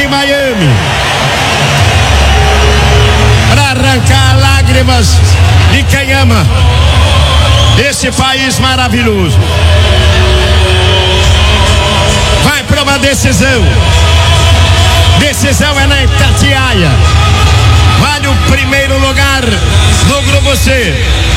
em Miami, para arrancar lágrimas de quem ama esse país maravilhoso. Vai para uma decisão. Decisão é na Itatiaia. Vale o primeiro lugar no grupo C.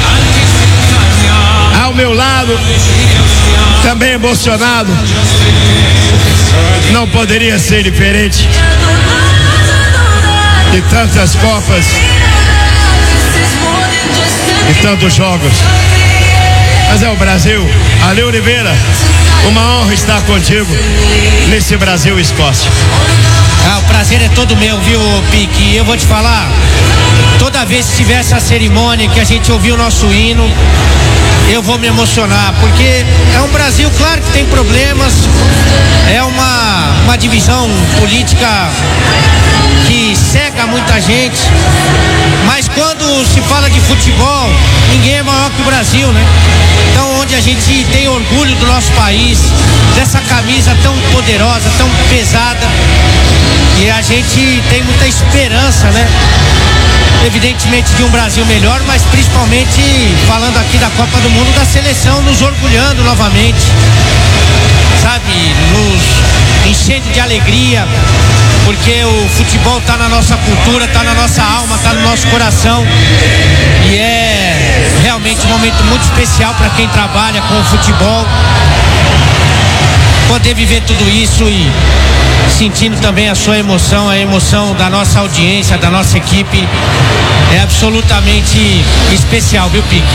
Ao meu lado, também emocionado, não poderia ser diferente de tantas Copas e tantos jogos. Mas é o Brasil. Ale Oliveira, uma honra estar contigo nesse Brasil-Escócia. O prazer é todo meu, viu, Pique? E eu vou te falar, toda vez que tiver essa cerimônia, que a gente ouvir o nosso hino, eu vou me emocionar, porque é um Brasil, claro que tem problemas, é uma divisão política que cega muita gente, mas quando se fala de futebol, ninguém é maior que o Brasil, né? Então, onde a gente tem orgulho do nosso país, dessa camisa tão poderosa, tão pesada, e a gente tem muita esperança, né? Evidentemente de um Brasil melhor, mas principalmente falando aqui da Copa do Mundo, da seleção nos orgulhando novamente, sabe, nos enchendo de alegria, porque o futebol tá na nossa cultura, tá na nossa alma, tá no nosso coração, e é realmente um momento muito especial para quem trabalha com o futebol, poder viver tudo isso e sentindo também a sua emoção, a emoção da nossa audiência, da nossa equipe, é absolutamente especial, viu, Pique?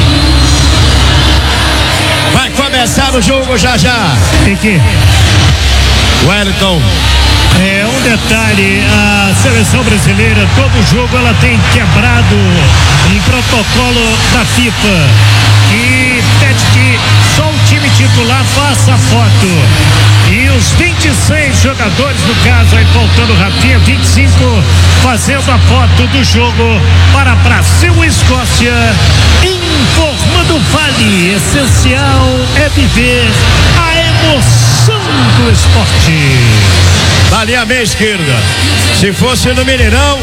Vai começar o jogo já já. Pique. Wellington. Um detalhe, a seleção brasileira, todo jogo ela tem quebrado um protocolo da FIFA que pede que só o time titular faça a foto. E os 26 jogadores, no caso aí faltando o Rafinha, 25, fazendo a foto do jogo para Brasil e Escócia. Informando Vale, essencial é viver a emoção do esporte. Ali a meia esquerda. Se fosse no Mineirão,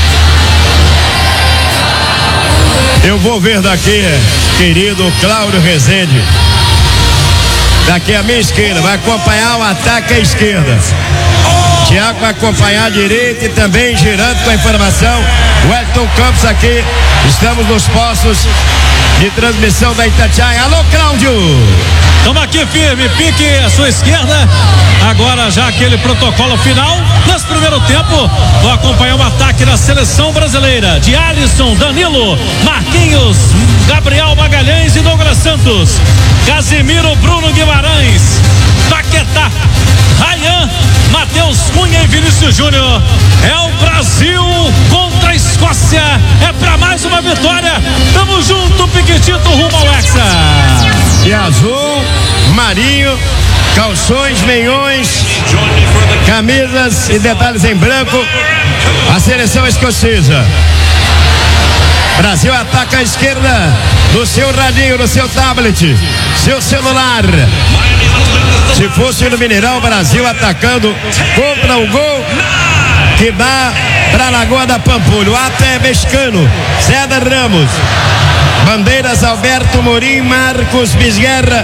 eu vou ver daqui, querido Cláudio Rezende. Daqui a minha esquerda, vai acompanhar o ataque à esquerda. Thiago vai acompanhar a direita e também girando com a informação. Wellington Campos aqui. Estamos nos postos de transmissão da Itatiaia. Alô, Cláudio! Estamos aqui firme, Pique à sua esquerda. Agora já aquele protocolo final. Nesse primeiro tempo, vou acompanhar o ataque da seleção brasileira de Alisson, Danilo, Marquinhos, Gabriel Magalhães e Douglas Santos, Casimiro, Bruno Guimarães, Paquetá, Ryan, Matheus Cunha e Vinícius Júnior. É o Brasil contra a Escócia. É para mais uma vitória. Tamo junto, Piquetito, rumo ao Hexa. E azul, marinho, calções, meiões, camisas e detalhes em branco. A seleção escocesa. Brasil ataca a esquerda no seu radinho, no seu tablet, seu celular. Se fosse no Mineirão, Brasil atacando contra o gol que dá para Lagoa da Pampulha. O ato é mexicano, César Ramos. Bandeiras Alberto Morim, Marcos Bisguerra.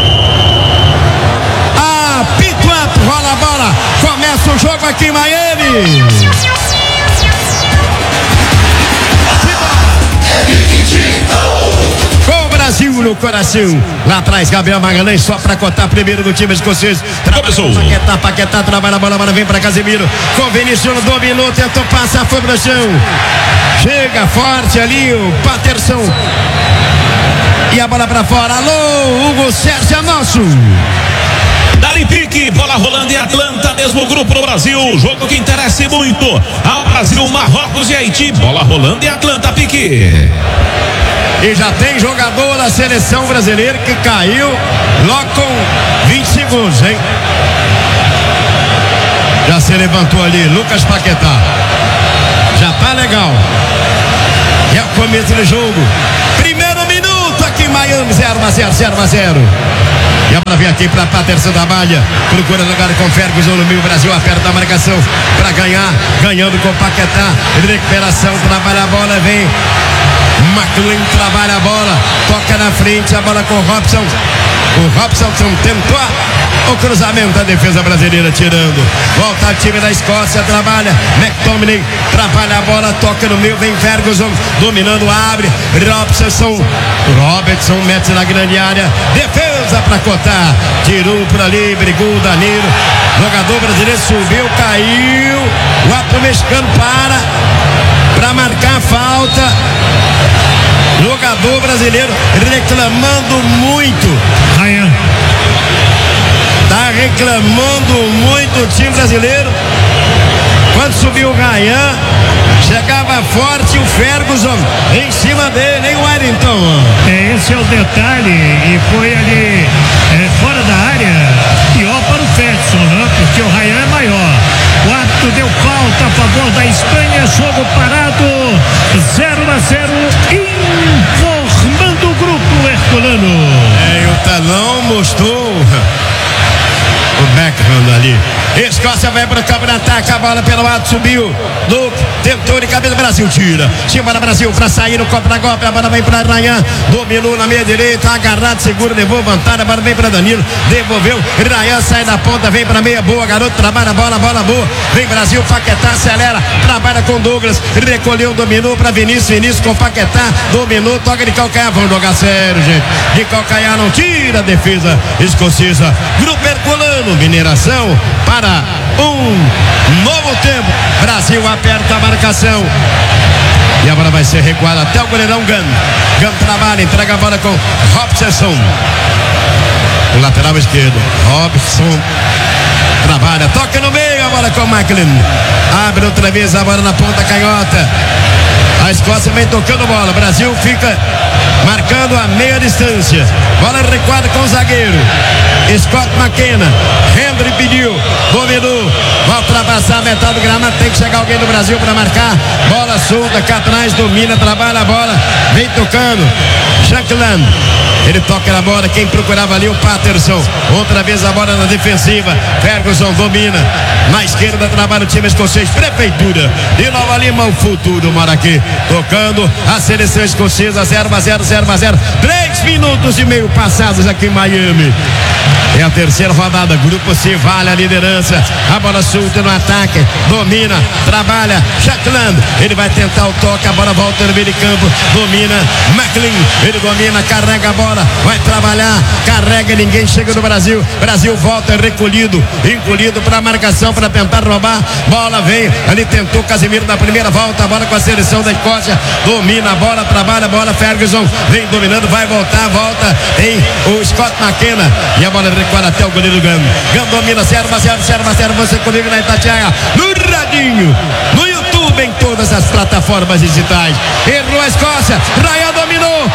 Apito, rola a bola. Começa o jogo aqui em Miami. Com o Brasil no coração. Lá atrás, Gabriel Magalhães só para cotar primeiro do time escocês. Paquetá trabalha a bola, vem para Casemiro. Com Vinícius, dominou, tentou passar, foi pro chão. Chega forte ali o Patterson. E a bola para fora. Alô, Hugo Sérgio, é nosso. Dali Pique, bola rolando em Atlanta, mesmo grupo no Brasil. Jogo que interessa muito ao Brasil, Marrocos e Haiti. Bola rolando em Atlanta, Pique. E já tem jogador da seleção brasileira que caiu logo com 20 segundos, hein? Já se levantou ali, Lucas Paquetá. Já tá legal. É o começo do jogo. Primeiro minuto aqui em Miami, 0-0. E a bola vem aqui para Patterson trabalha. Procura jogar com Ferguson no meio. Brasil aperta a marcação para ganhar. Ganhando com Paquetá. Recuperação, trabalha a bola, vem. McLean trabalha a bola. Toca na frente, a bola com o Robson. O Robson tentou o cruzamento da defesa brasileira tirando. Volta o time da Escócia, trabalha. McTominay trabalha a bola, toca no meio, vem Ferguson dominando, abre. Robertson mete na grande área. Defesa para Cotar. Tirou por ali, brigou o Danilo. Jogador brasileiro subiu, caiu. O árbitro mexicano para marcar a falta. Jogador brasileiro reclamando muito. Ryan. Tá reclamando muito o time brasileiro. Quando subiu o Ryan, chegava forte o Ferguson em cima dele, hein, Wellington? Esse é o detalhe, e foi ali fora da área, pior para o Ferguson, né? Porque o Ryan é maior. O árbitro deu falta a favor da Espanha, jogo parado, 0-0, informando o grupo herculano. O talão mostrou o Beckham ali. Escócia vai para o campo de ataque, a bola pelo lado subiu. Luke tentou de cabeça, Brasil tira. Simbora Brasil para sair no copo da golpe. A bola vem para Ryan, dominou na meia direita, agarrado, seguro, levou vantagem. A bola vem para Danilo, devolveu. Ryan sai da ponta, vem para meia, boa, garoto, trabalha a bola boa. Vem Brasil, Paquetá acelera, trabalha com Douglas, recolheu, dominou para Vinícius com Paquetá, dominou, toca de calcanhar. Vamos jogar sério, gente. De calcanhar não tira a defesa escocesa. Grupo herculano, Mineração para um novo tempo. Brasil aperta a marcação. E a bola vai ser recuada até o goleirão Gunn. Gunn trabalha, entrega a bola com Robson. O lateral esquerdo. Robson trabalha, toca no meio, a bola com McLean. Abre outra vez a bola na ponta canhota. A Escócia vem tocando bola. Brasil fica marcando a meia distância. Bola recuada com o zagueiro Scott McKenna. Henry pediu, dominou, vai ultrapassar a metade do gramado. Tem que chegar alguém do Brasil para marcar. Bola solta, cá atrás, domina, trabalha a bola, vem tocando. Shankland, ele toca na bola. Quem procurava ali o Patterson. Outra vez a bola na defensiva. Ferguson domina. Na esquerda trabalha o time escocês. Prefeitura de Nova Lima, o futuro mora aqui. Tocando a seleção escocesa. 0-0. 3 minutos e meio passados aqui em Miami. É a terceira rodada, grupo C vale a liderança. A bola solta no ataque, domina, trabalha, Shankland, ele vai tentar o toque, a bola volta no meio de campo, domina, McLean, ele domina, carrega a bola, vai trabalhar, carrega, ninguém chega no Brasil. Brasil volta recolhido, encolhido para a marcação, para tentar roubar, bola vem, ali tentou Casemiro na primeira volta, a bola com a seleção da Escócia, domina a bola, trabalha a bola, Ferguson vem dominando, vai voltar, volta, tem o Scott McKenna, e a bola recuada até o goleiro Gunn. Gunn domina, 0-0, você comigo na Itatiaia, no radinho, no YouTube, em todas as plataformas digitais. Errou a Escócia, Ryan dominou,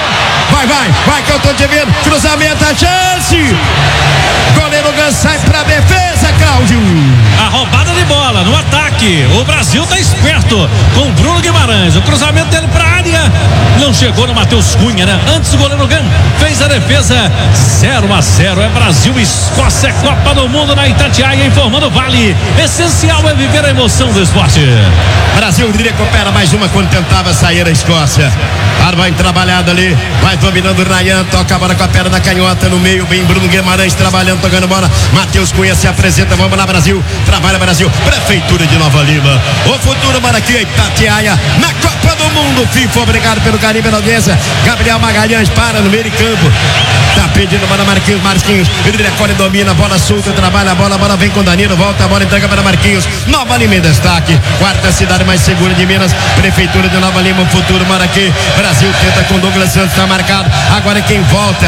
vai que eu tô te vendo, cruzamento, a chance, goleiro Gunn sai pra defesa, Cláudio. A roubada de bola no ataque, o Brasil tá esperto com Bruno Guimarães, o cruzamento dele pra área, não chegou no Matheus Cunha, né? Antes o goleiro Gunn fez a defesa. 0-0, é Brasil e Escócia, Copa do Mundo na Itatiaia, informando Vale. Essencial é viver a emoção do esporte. Brasil recupera mais uma quando tentava sair a Escócia. Vai trabalhado ali, vai dominando o Ryan, toca a bola com a perna da canhota no meio, vem Bruno Guimarães trabalhando, tocando bola. Matheus Cunha se apresenta, vamos lá Brasil, trabalha Brasil, Prefeitura de Nova Lima. O futuro mora aqui, Itatiaia, na Copa do Mundo. FIFA, obrigado pelo carinho, pela audiência. Gabriel Magalhães para no meio de campo, tá pedindo bola Marquinhos, ele recolhe, domina, bola solta, trabalha a bola vem com Danilo, volta a bola, entrega para Marquinhos. Nova Lima em destaque, quarta cidade mais segura de Minas, Prefeitura de Nova Lima, o futuro mora aqui. Brasil tenta com Douglas Santos, tá marcado. Agora quem volta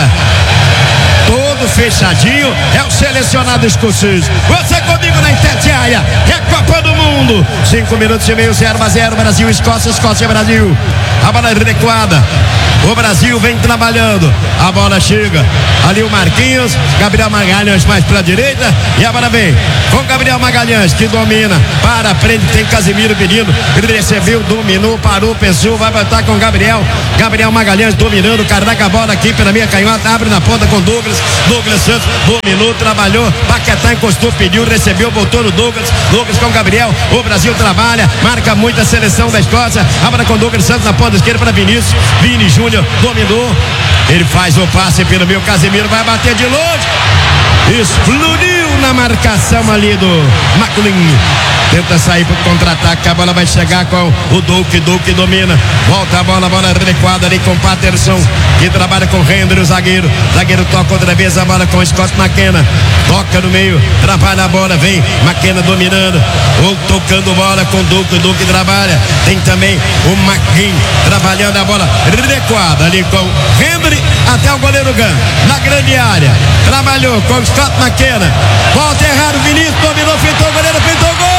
todo fechadinho é o selecionado escocês. Você comigo na Itatiaia, é Copa do Mundo. 5 minutos e meio, 0-0, Brasil, Escócia, Brasil. A bola recuada, o Brasil vem trabalhando, a bola chega, ali o Marquinhos, Gabriel Magalhães mais pra direita, e a bola vem com Gabriel Magalhães, que domina, para, prende, tem Casemiro pedindo, ele recebeu, dominou, parou, pensou, vai botar com Gabriel Magalhães dominando, carrega a bola aqui pela meia canhota, abre na ponta com Douglas Douglas Santos dominou, trabalhou, Paquetá encostou, pediu, recebeu, voltou no Douglas com o Gabriel, o Brasil trabalha, marca muito a seleção da Escócia, abra com Douglas Santos na ponta esquerda para Vinícius, Vini Júnior dominou, ele faz o passe pelo meio, Casemiro vai bater de longe, explodiu na marcação ali do McLean, tenta sair para o contra-ataque, a bola vai chegar com o Duque domina, volta a bola recuada ali com Patterson, que trabalha com Hendry, o zagueiro toca outra vez a bola com Scott McKenna, toca no meio, trabalha a bola, vem McKenna dominando, ou tocando bola com Duque trabalha, tem também o McGinn trabalhando a bola recuada ali com Hendry até o goleiro Gunn, na grande área, trabalhou com Scott McKenna, volta errado, Vinícius dominou, feitou o goleiro, feitou o gol!